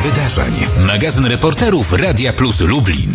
wydarzeń. Magazyn reporterów Radia Plus Lublin.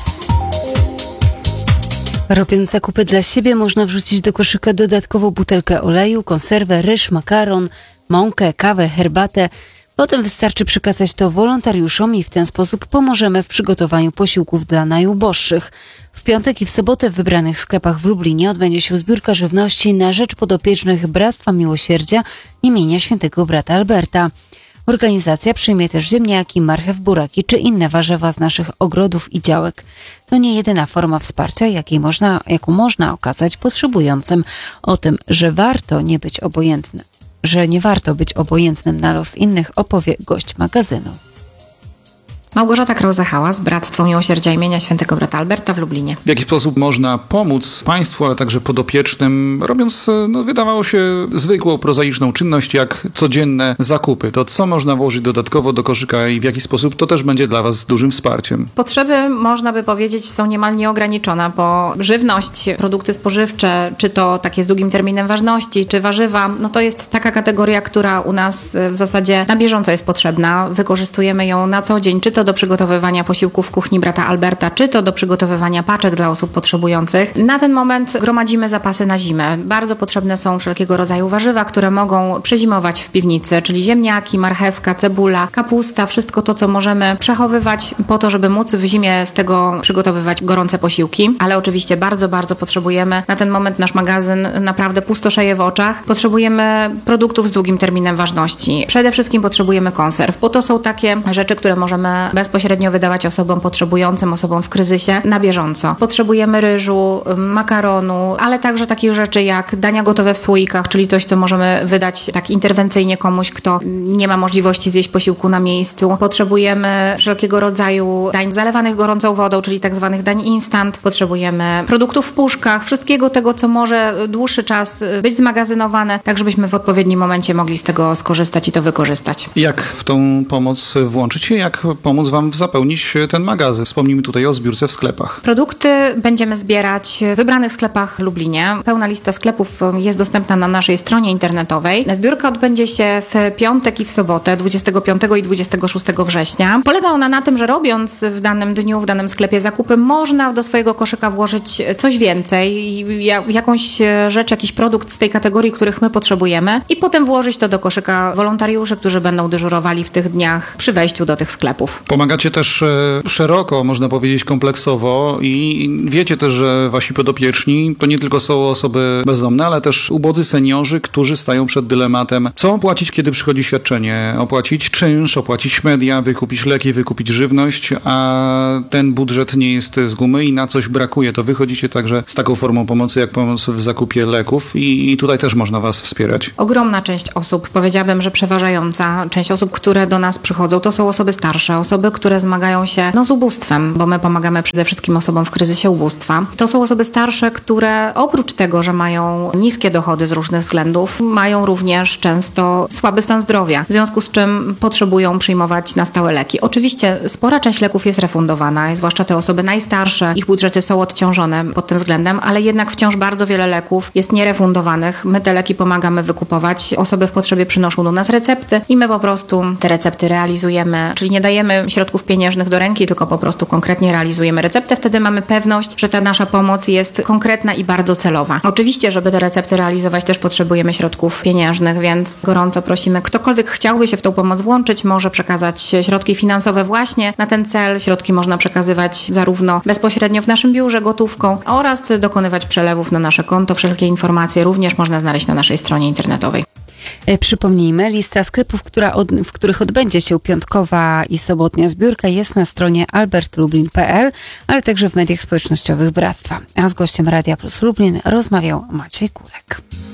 Robiąc zakupy dla siebie, można wrzucić do koszyka dodatkowo butelkę oleju, konserwę, ryż, makaron, mąkę, kawę, herbatę. Potem wystarczy przekazać to wolontariuszom i w ten sposób pomożemy w przygotowaniu posiłków dla najuboższych. W piątek i w sobotę w wybranych sklepach w Lublinie odbędzie się zbiórka żywności na rzecz podopiecznych Bractwa Miłosierdzia imienia Świętego Brata Alberta. Organizacja przyjmie też ziemniaki, marchew, buraki czy inne warzywa z naszych ogrodów i działek. To nie jedyna forma wsparcia, jaką można okazać potrzebującym. O tym, że nie warto być obojętnym na los innych, opowie gość magazynu. Małgorzata Krause-Hałas, Bractwo Miłosierdzia imienia Świętego Brata Alberta w Lublinie. W jaki sposób można pomóc państwu, ale także podopiecznym, robiąc, wydawało się, zwykłą, prozaiczną czynność, jak codzienne zakupy? To co można włożyć dodatkowo do koszyka i w jaki sposób to też będzie dla Was dużym wsparciem? Potrzeby, można by powiedzieć, są niemal nieograniczone, bo żywność, produkty spożywcze, czy to takie z długim terminem ważności, czy warzywa, to jest taka kategoria, która u nas w zasadzie na bieżąco jest potrzebna. Wykorzystujemy ją na co dzień, czy to do przygotowywania posiłków w kuchni brata Alberta, czy to do przygotowywania paczek dla osób potrzebujących. Na ten moment gromadzimy zapasy na zimę. Bardzo potrzebne są wszelkiego rodzaju warzywa, które mogą przezimować w piwnicy, czyli ziemniaki, marchewka, cebula, kapusta, wszystko to, co możemy przechowywać po to, żeby móc w zimie z tego przygotowywać gorące posiłki. Ale oczywiście bardzo, bardzo potrzebujemy. Na ten moment nasz magazyn naprawdę pustoszeje w oczach. Potrzebujemy produktów z długim terminem ważności. Przede wszystkim potrzebujemy konserw, bo to są takie rzeczy, które możemy bezpośrednio wydawać osobom potrzebującym, osobom w kryzysie na bieżąco. Potrzebujemy ryżu, makaronu, ale także takich rzeczy jak dania gotowe w słoikach, czyli coś, co możemy wydać tak interwencyjnie komuś, kto nie ma możliwości zjeść posiłku na miejscu. Potrzebujemy wszelkiego rodzaju dań zalewanych gorącą wodą, czyli tak zwanych dań instant. Potrzebujemy produktów w puszkach, wszystkiego tego, co może dłuższy czas być zmagazynowane, tak żebyśmy w odpowiednim momencie mogli z tego skorzystać i to wykorzystać. Jak w tą pomoc włączyć się? Jak pomóc Wam zapełnić ten magazyn? Wspomnijmy tutaj o zbiórce w sklepach. Produkty będziemy zbierać w wybranych sklepach w Lublinie. Pełna lista sklepów jest dostępna na naszej stronie internetowej. Zbiórka odbędzie się w piątek i w sobotę, 25 i 26 września. Polega ona na tym, że robiąc w danym dniu, w danym sklepie zakupy, można do swojego koszyka włożyć coś więcej, jakąś rzecz, jakiś produkt z tej kategorii, których my potrzebujemy i potem włożyć to do koszyka wolontariuszy, którzy będą dyżurowali w tych dniach przy wejściu do tych sklepów. Pomagacie też szeroko, można powiedzieć kompleksowo i wiecie też, że Wasi podopieczni to nie tylko są osoby bezdomne, ale też ubodzy seniorzy, którzy stają przed dylematem, co opłacić, kiedy przychodzi świadczenie. Opłacić czynsz, opłacić media, wykupić leki, wykupić żywność, a ten budżet nie jest z gumy i na coś brakuje. To wychodzicie także z taką formą pomocy, jak pomoc w zakupie leków i tutaj też można Was wspierać. Ogromna część osób, powiedziałabym, że przeważająca część osób, które do nas przychodzą, to są osoby starsze, osoby, które zmagają się z ubóstwem, bo my pomagamy przede wszystkim osobom w kryzysie ubóstwa. To są osoby starsze, które oprócz tego, że mają niskie dochody z różnych względów, mają również często słaby stan zdrowia, w związku z czym potrzebują przyjmować na stałe leki. Oczywiście spora część leków jest refundowana, zwłaszcza te osoby najstarsze, ich budżety są odciążone pod tym względem, ale jednak wciąż bardzo wiele leków jest nierefundowanych. My te leki pomagamy wykupować. Osoby w potrzebie przynoszą do nas recepty i my po prostu te recepty realizujemy, czyli nie dajemy środków pieniężnych do ręki, tylko po prostu konkretnie realizujemy receptę. Wtedy mamy pewność, że ta nasza pomoc jest konkretna i bardzo celowa. Oczywiście, żeby te recepty realizować, też potrzebujemy środków pieniężnych, więc gorąco prosimy, ktokolwiek chciałby się w tą pomoc włączyć, może przekazać środki finansowe właśnie na ten cel. Środki można przekazywać zarówno bezpośrednio w naszym biurze gotówką oraz dokonywać przelewów na nasze konto. Wszelkie informacje również można znaleźć na naszej stronie internetowej. Przypomnijmy, lista sklepów, w których odbędzie się piątkowa i sobotnia zbiórka, jest na stronie albertlublin.pl, ale także w mediach społecznościowych Bractwa. A z gościem Radia Plus Lublin rozmawiał Maciej Kurek.